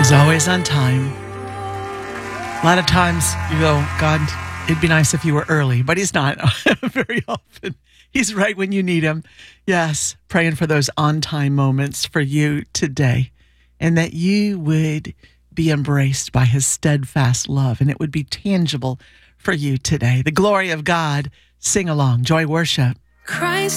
He's always on time. A lot of times you go, God, it'd be nice if you were early, but he's not very often. He's right when you need him. Yes, praying for those on-time moments for you today, and that you would be embraced by his steadfast love, and it would be tangible for you today. The glory of God, sing along, joy worship. Christ.